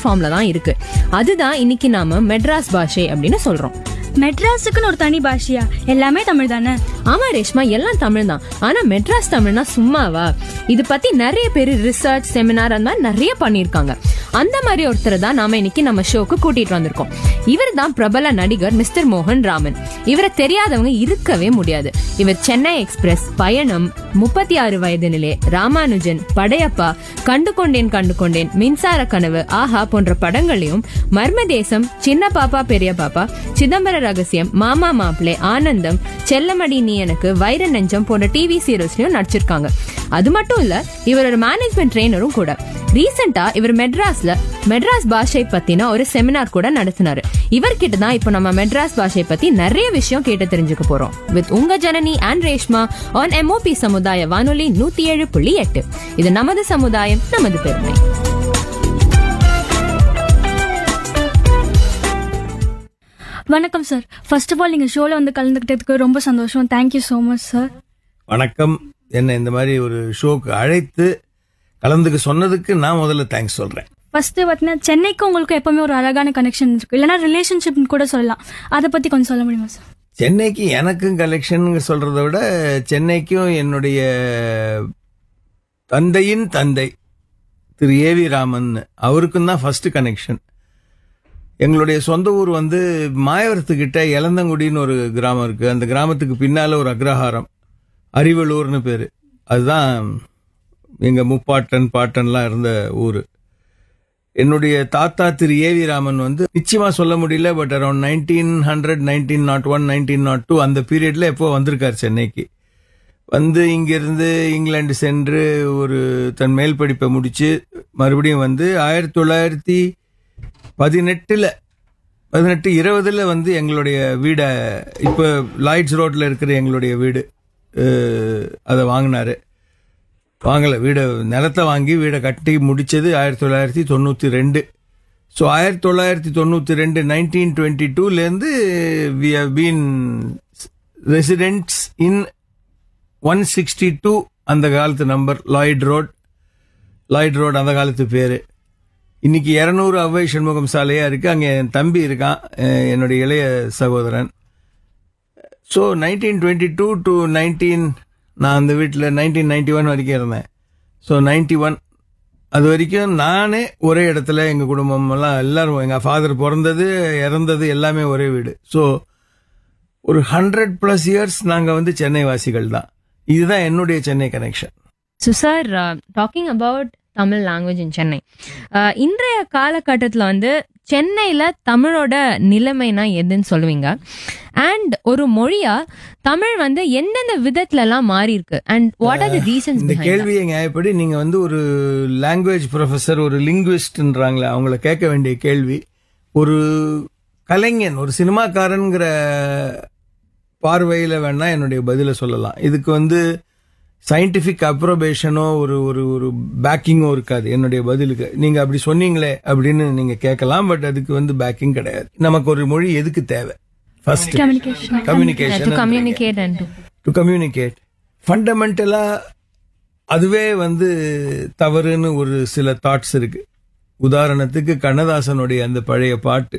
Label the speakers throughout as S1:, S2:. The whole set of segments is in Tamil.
S1: ஃபார்ம்ல தான் இருக்கு. அதுதான் இன்னைக்கு நாம மெட்ராஸ் பாஷை அப்படின்னு சொல்றோம்.
S2: மெட்ராஸுக்குன்னு ஒரு தனி பாஷையா? எல்லாமே தமிழ் தானே?
S1: ஆமா ரேஷ்மா, எல்லாம் தமிழ் தான். ஆனா மெட்ராஸ் தமிழ்னா சும்மாவா? இது பத்தி நிறைய பேர் ரிசர்ச் செமினார் அந்த மாதிரி நிறைய பண்ணிருக்காங்க. அந்த மாதிரி ஒருத்தர் தான் நாம இன்னைக்கு நம்ம ஷோக்கு கூட்டிட்டு வந்திருக்கோம். இவர் தான் பிரபல நடிகர் மிஸ்டர் மோகன் ராமன். இவரை தெரியாதவங்க இருக்கவே முடியாது. இவர் சென்னை எக்ஸ்பிரஸ், பயணம், 36 வயது நிலை, ராமானுஜன், படையப்பா, கண்டு கொண்டேன், மின்சார கனவு, ஆஹா போன்ற படங்களையும், மர்மதேசம், சின்ன பாப்பா பெரிய பாப்பா, சிதம்பர ரகசியம், மாமா மாப்பிளை, ஆனந்தம், செல்லமடி நீ எனக்கு, வைர நெஞ்சம் போன்ற டிவி சீரியல்ஸ்லயும் நடிச்சிருக்காங்க. அது மட்டும் இல்ல, இவர் ஒரு மேனேஜ்மெண்ட் ட்ரெயினரும் கூட. ரீசெண்டா இவர் மெட்ராஸ் பாஷை பத்தின ஒரு செமினார் கூட நடத்தினாரு. இவர்கிட்ட தான் இப்போ நம்ம மெட்ராஸ் பாஷை பத்தி நிறைய விஷயம் கேட்டு தெரிஞ்சுக்க போறோம். வித் உங்க Janani and Reshma on MOP சமுதாய வானொலி 107.8. இது நமது சமுதாயம், நமது பெருமை.
S2: வணக்கம் சார். ஃபர்ஸ்ட் ஆஃப் ஆல் நீங்க ஷோல வந்து கலந்துக்கிட்டதுக்கு ரொம்ப சந்தோஷம். Thank you so much sir.
S3: வணக்கம். என்ன இந்த மாதிரி ஒரு ஷோக்கு அழைத்து கலந்துக்க சொன்னதுக்கு நான் முதல்ல தேங்க்ஸ் சொல்றேன்.
S2: ஃபர்ஸ்ட் பார்த்தீங்கன்னா சென்னைக்கு உங்களுக்கு எப்பவுமே ஒரு அழகான கனெக்ஷன் இருக்கு, இல்லைன்னா ரிலேஷன்ஷிப் கூட சொல்லலாம். அதை பத்தி கொஞ்சம் சொல்ல முடியுமா சார்?
S3: சென்னைக்கு எனக்கும் கலெக்ஷன் சொல்றதை விட சென்னைக்கும் என்னுடைய தந்தையின் தந்தை திரு AV ராமன், அவருக்கும் தான் ஃபர்ஸ்ட் கனெக்ஷன். எங்களுடைய சொந்த ஊர் வந்து மாயவரத்துக்கிட்ட எலந்தங்குடின்னு ஒரு கிராமம் இருக்கு. அந்த கிராமத்துக்கு பின்னால ஒரு அக்ரஹாரம், அறிவலூர்னு பேரு. அதுதான் எங்க முப்பாட்டன் பாட்டன்லாம் இருந்த ஊரு. என்னுடைய தாத்தா திரு AV ராமன் வந்து நிச்சயமா சொல்ல முடியல, பட் அரௌண்ட் 1900, 1901, 1902 அந்த பீரியட்ல எப்போ வந்திருக்காரு சென்னைக்கு. வந்து இங்கிருந்து இங்கிலாந்து சென்று ஒரு தன் மேல் படிப்பை முடிச்சு மறுபடியும் வந்து 1918-20 வந்து எங்களுடைய வீடை, இப்போ லாய்ட்ஸ் ரோட்ல இருக்கிற எங்களுடைய வீடு, அதை வாங்கினாரு. வாங்கல, வீடை நிலத்தை வாங்கி வீடை கட்டி முடிச்சது 1992. So 1992 1922 we have been residents in 162 அந்த காலத்து நம்பர், லாய்ட் ரோட் அந்த காலத்து பேரு. இன்னைக்கு 200 அவ்வை சண்முகம் சாலையா இருக்கு. அங்கே என் தம்பி இருக்கான், என்னுடைய இளைய சகோதரன். ஸோ 1922 to 19 நான் அந்த வீட்டில் 1991 வரைக்கும் இருந்தேன். ஸோ 91 அது வரைக்கும் நானே ஒரே இடத்துல, எங்கள் குடும்பம் எல்லாம் எல்லாரும், எங்கள் ஃபாதர் பிறந்தது இறந்தது எல்லாமே ஒரே வீடு. ஸோ ஒரு 100+ இயர்ஸ் நாங்கள் வந்து சென்னை வாசிகள் தான். இதுதான் என்னுடைய Chennai connection.
S1: So sir, talking about Tamil language இன் சென்னை, இன்றைய காலகட்டத்தில் வந்து சென்னையில தமிழோட நிலைமைனா எதுன்னு சொல்லுவீங்க? அண்ட் ஒரு மொழியா தமிழ் வந்து எந்தெந்த விதத்துல எல்லாம் மாறி இருக்கு, and what are the reasons?
S3: இந்த கேள்வியை நியாயப்படி நீங்க வந்து ஒரு லாங்குவேஜ் ப்ரொஃபசர், ஒரு லிங்குவிஸ்ட்ன்றாங்களே, அவங்கள கேட்க வேண்டிய கேள்வி. ஒரு கலைஞன், ஒரு சினிமாக்காரன்கிற பார்வையில வேணா என்னுடைய பதில சொல்லலாம். இதுக்கு வந்து சயின்டிபிக் அப்ரோபேஷனோ ஒரு ஒரு ஒரு பேக்கிங்கோ இருக்காது என்னுடைய பதிலுக்கு. நீங்க அப்படி சொன்னீங்களே அப்படின்னு நீங்க கேட்கலாம், பட் அதுக்கு வந்து பேக்கிங் கிடையாது. நமக்கு ஒரு மொழி எதுக்கு தேவை? First communication, to communicate. ஃபண்டமெண்டலா அதுவே வந்து தவறுன்னு ஒரு சில தாட்ஸ் இருக்கு. உதாரணத்துக்கு கண்ணதாசனுடைய அந்த பழைய பாட்டு,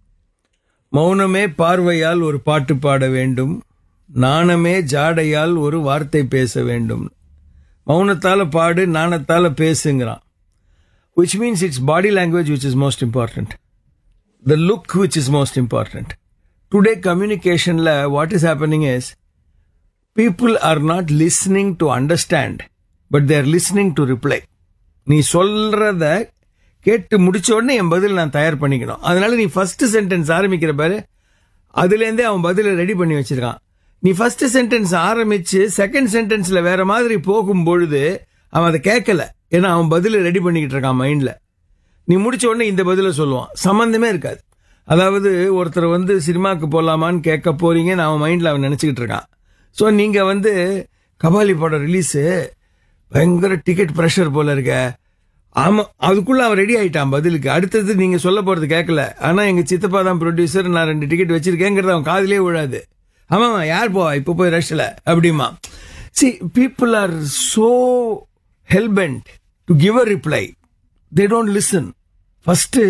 S3: மௌனமே பார்வையால் ஒரு பாட்டு பாட வேண்டும், நாணமே ஜாடையால் ஒரு வார்த்தை பேச வேண்டும். மௌனத்தால பாடு, நாணத்தால பேசுங்கிறான். which means it's body language which is most important, the look which is most important. Today communication la what is happening is people are not listening to understand, but they are listening to reply. நீ சொல்றத கேட்டு முடிச்ச உடனே என் பதில் நான் தயார் பண்ணிக்கணும். அதனால நீ ஃபர்ஸ்ட் சென்டென்ஸ் ஆரம்பிக்கிற பாரு, அதுலேருந்தே அவன் பதில ரெடி பண்ணி வச்சிருக்கான். நீ ஃபர்ஸ்ட் சென்டென்ஸ் ஆரம்பிச்சு செகண்ட் சென்டென்ஸ்ல வேற மாதிரி போகும்பொழுது அவன் அதை கேட்கல, ஏன்னா அவன் பதில ரெடி பண்ணிக்கிட்டு இருக்கான் மைண்ட்ல. நீ முடிச்ச உடனே இந்த பதில சொல்லுவான், சம்பந்தமே இருக்காது. அதாவது ஒருத்தர் வந்து சினிமாக்கு போலாமான்னு கேட்க போறீங்கன்னு அவன் மைண்ட்ல அவன் நினைச்சுக்கிட்டு இருக்கான். ஸோ நீங்க வந்து கபாலி படம் ரிலீஸ், பயங்கர டிக்கெட் ப்ரெஷர் போல இருக்க, ஆமா, அதுக்குள்ள அவன் ரெடி ஆயிட்டான் பதிலுக்கு. அடுத்தது நீங்க சொல்ல போறது கேட்கல, ஆனா எங்க சித்தப்பா தான் ப்ரொடியூசர், நான் 2 டிக்கெட் வச்சிருக்கேங்கிறது அவன் காதிலே விழாது. ஆமா, யார் போவா இப்ப போய் ரஷ்ல அப்படிமா. See, people are so hell-bent to give a reply. They don't listen. First